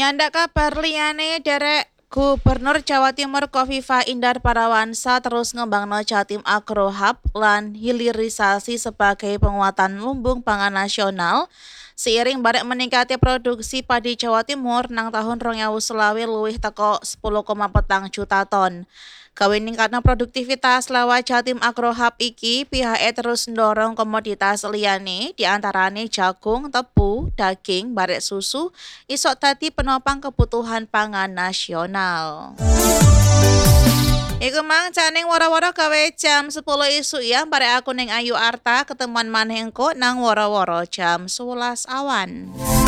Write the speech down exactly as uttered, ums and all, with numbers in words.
Nyandak kabar liyane derek Gubernur Jawa Timur Kofifa Indar Parawansa terus ngembangno Jatim Agro Hub lan hilirisasi sebagai penguatan lumbung pangan nasional seiring barek meningkatnya produksi padi Jawa Timur nang tahun rong ewu selawe luwih teko sepuluh koma petang juta ton. Gawe ningkatno produktivitas lewat Jatim Agro Hub iki, pihake terus ndorong komoditas liyane diantarane jagung, tebu, daging, barek susu isok dadi penopang kebutuhan pangan nasional. Iku mang caning woro-woro gawe jam sepuluh isuk ya, barek aku ning Ayu Arta ketemuan maneh engko nang woro-woro jam sewelas awan.